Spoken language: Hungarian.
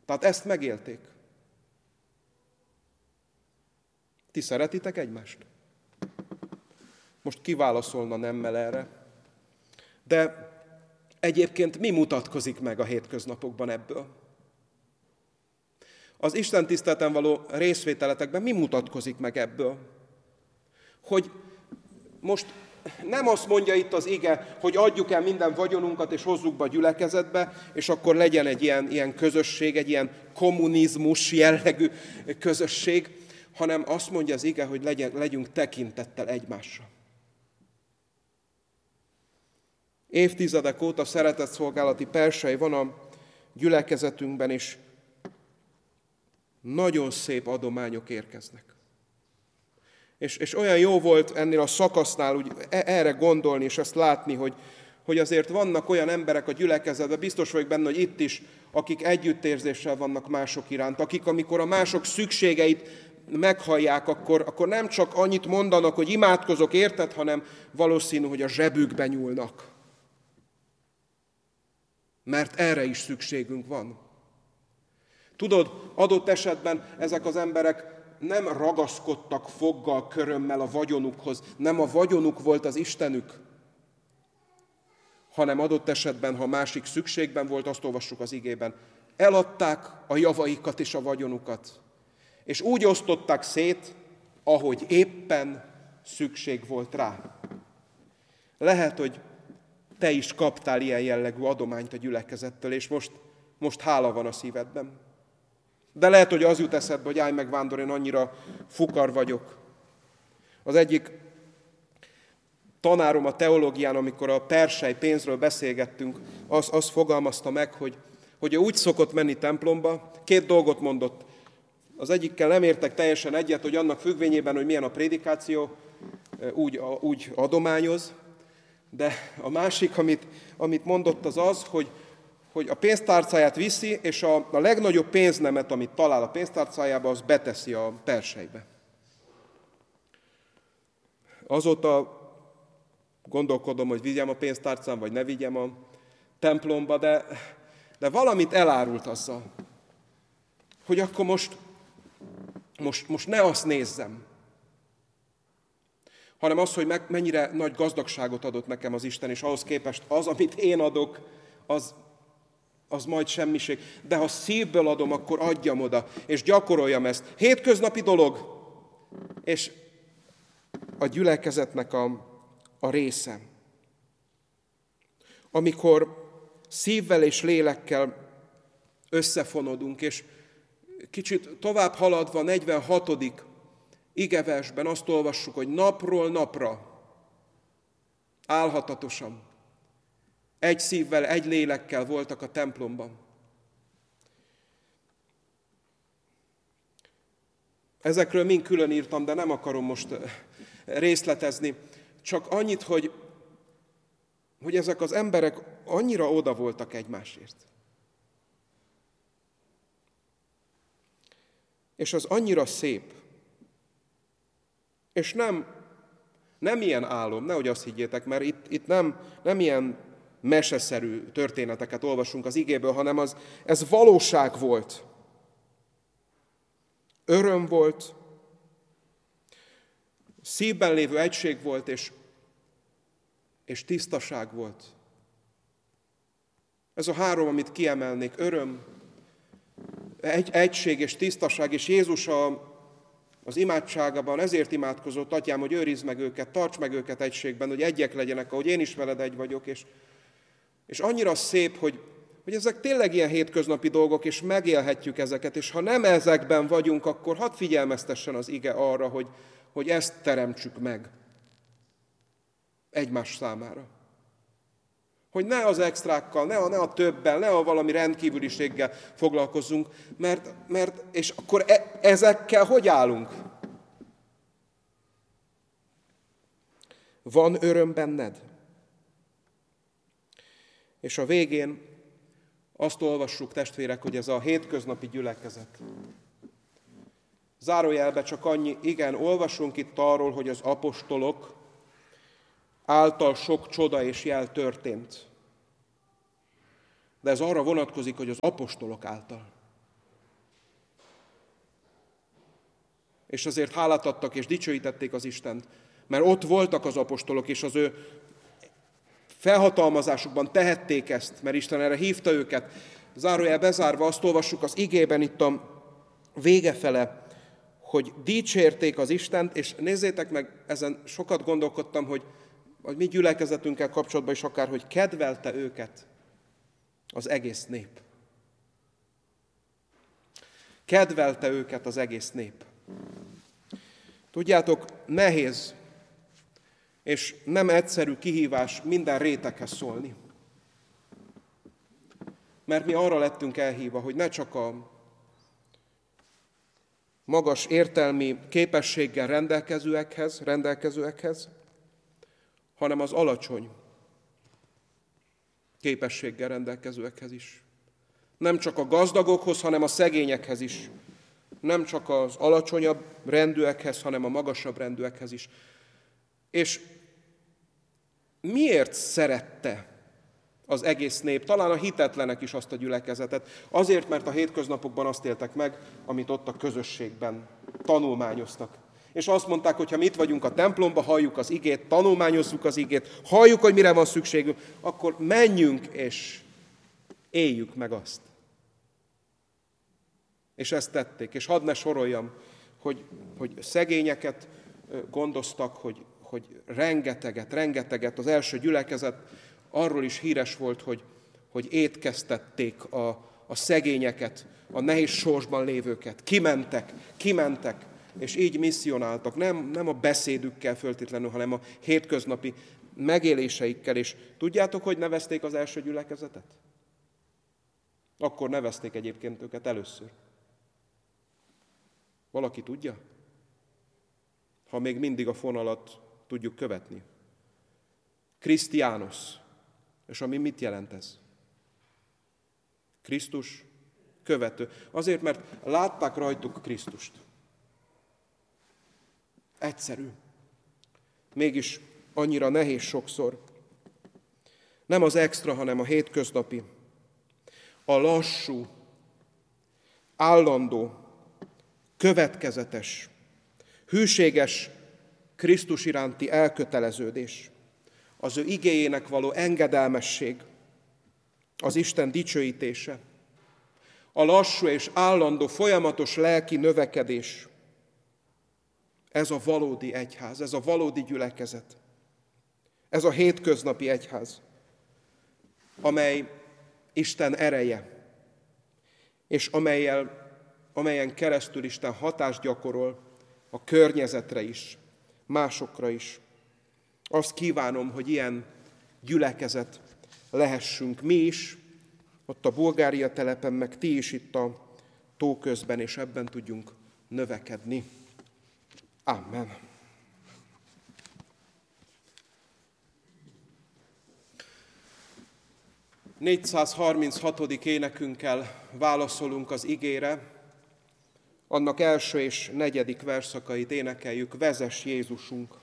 Tehát ezt megélték. Ti szeretitek egymást? Most kiválaszolna nemmel erre. De egyébként mi mutatkozik meg a hétköznapokban ebből? Az Isten tiszteleten való részvételetekben mi mutatkozik meg ebből? Hogy most nem azt mondja itt az ige, hogy adjuk el minden vagyonunkat és hozzuk be a gyülekezetbe, és akkor legyen egy ilyen közösség, egy ilyen kommunizmus jellegű közösség, hanem azt mondja az ige, hogy legyünk tekintettel egymásra. Évtizedek óta szeretetszolgálati persely van a gyülekezetünkben, és nagyon szép adományok érkeznek. És olyan jó volt ennél a szakasznál úgy erre gondolni, és ezt látni, hogy azért vannak olyan emberek a gyülekezetben, biztos vagyok benne, hogy itt is, akik együttérzéssel vannak mások iránt, akik amikor a mások szükségeit meghallják, akkor nem csak annyit mondanak, hogy imádkozok érted, hanem valószínű, hogy a zsebükbe nyúlnak. Mert erre is szükségünk van. Tudod, adott esetben ezek az emberek nem ragaszkodtak foggal, körömmel a vagyonukhoz, nem a vagyonuk volt az Istenük, hanem adott esetben, ha másik szükségben volt, azt olvassuk az igében, eladták a javaikat és a vagyonukat, és úgy osztották szét, ahogy éppen szükség volt rá. Lehet, hogy te is kaptál ilyen jellegű adományt a gyülekezettől, és most hála van a szívedben. De lehet, hogy az jut eszedbe, hogy állj meg, Vándor, én annyira fukar vagyok. Az egyik tanárom a teológián, amikor a persely pénzről beszélgettünk, azt fogalmazta meg, hogy ő úgy szokott menni templomba, 2 dolgot mondott. Az egyikkel nem értek teljesen egyet, hogy annak függvényében, hogy milyen a prédikáció, úgy adományoz. De a másik, amit mondott, az, hogy a pénztárcáját viszi, és a legnagyobb pénznemet, amit talál a pénztárcájába, az beteszi a perselybe. Azóta gondolkodom, hogy vigyem a pénztárcám, vagy ne vigyem a templomba, de valamit elárult azzal, hogy akkor most ne azt nézzem, hanem az, hogy mennyire nagy gazdagságot adott nekem az Isten, és ahhoz képest az, amit én adok, az majd semmiség. De ha szívből adom, akkor adjam oda, és gyakoroljam ezt. Hétköznapi dolog, és a gyülekezetnek a része. Amikor szívvel és lélekkel összefonodunk, és kicsit tovább haladva, 46. igeversben azt olvassuk, hogy napról napra, álhatatosan, egy szívvel, egy lélekkel voltak a templomban. Ezekről mind külön írtam, de nem akarom most részletezni. Csak annyit, hogy ezek az emberek annyira oda voltak egymásért. És az annyira szép. És nem ilyen álom, nehogy azt higgyétek, mert itt nem ilyen meseszerű történeteket olvasunk az igéből, hanem ez valóság volt. Öröm volt, szívben lévő egység volt, és tisztaság volt. Ez a 3, amit kiemelnék, öröm, egység és tisztaság, és Jézus az imádságában ezért imádkozott, Atyám, hogy őrizd meg őket, tarts meg őket egységben, hogy egyek legyenek, ahogy én is veled egy vagyok, és annyira szép, hogy ezek tényleg ilyen hétköznapi dolgok, és megélhetjük ezeket, és ha nem ezekben vagyunk, akkor hadd figyelmeztessen az ige arra, hogy ezt teremtsük meg egymás számára. Hogy ne az extrákkal, ne a többel, ne a valami rendkívüliséggel foglalkozzunk, mert és akkor ezekkel hogy állunk? Van öröm benned? És a végén azt olvassuk, testvérek, hogy ez a hétköznapi gyülekezet. Zárójelbe csak annyi, igen, olvasunk itt arról, hogy az apostolok által sok csoda és jel történt. De ez arra vonatkozik, hogy az apostolok által. és azért hálát adtak és dicsőítették az Istent, mert ott voltak az apostolok, és az ő felhatalmazásukban tehették ezt, mert Isten erre hívta őket. Zárójel bezárva azt olvassuk az igében itt a vége fele, hogy dicsérték az Istent, és nézzétek meg, ezen sokat gondolkodtam, hogy mi gyülekezetünkkel kapcsolatban is akár, hogy kedvelte őket az egész nép. Kedvelte őket az egész nép. Tudjátok, nehéz és nem egyszerű kihívás minden réteghez szólni. Mert mi arra lettünk elhívva, hogy ne csak a magas értelmi képességgel rendelkezőekhez, hanem az alacsony képességgel rendelkezőekhez is. Nem csak a gazdagokhoz, hanem a szegényekhez is. Nem csak az alacsonyabb rendűekhez, hanem a magasabb rendűekhez is. És miért szerette az egész nép, talán a hitetlenek is azt a gyülekezetet? Azért, mert a hétköznapokban azt éltek meg, amit ott a közösségben tanulmányoztak. És azt mondták, hogy ha mi itt vagyunk a templomba, halljuk az igét, tanulmányozzuk az igét, halljuk, hogy mire van szükségünk, akkor menjünk és éljük meg azt. És ezt tették. És hadd ne soroljam, hogy szegényeket gondoztak, hogy rengeteget, az első gyülekezet arról is híres volt, hogy étkeztették a szegényeket, a nehéz sorsban lévőket. Kimentek, és így misszionáltak. Nem a beszédükkel föltétlenül, hanem a hétköznapi megéléseikkel. És tudjátok, hogy nevezték az első gyülekezetet? Akkor nevezték egyébként őket először. Valaki tudja? Ha még mindig a fonalat tudjuk követni. Christianos. És ami mit jelent ez? Krisztus követő. Azért, mert látták rajtuk Krisztust. Egyszerű. Mégis annyira nehéz sokszor. Nem az extra, hanem a hétköznapi. A lassú, állandó, következetes, hűséges Krisztus iránti elköteleződés, az ő igéjének való engedelmesség, az Isten dicsőítése, a lassú és állandó, folyamatos lelki növekedés, ez a valódi egyház, ez a valódi gyülekezet, ez a hétköznapi egyház, amely Isten ereje, és amelyen keresztül Isten hatást gyakorol a környezetre is, másokra is. Azt kívánom, hogy ilyen gyülekezet lehessünk mi is, ott a Bulgária telepen, meg ti is itt a tó közben, és ebben tudjunk növekedni. Amen. A 436. énekünkkel válaszolunk az igére, annak első és negyedik verszakait énekeljük, Vezess Jézusunk!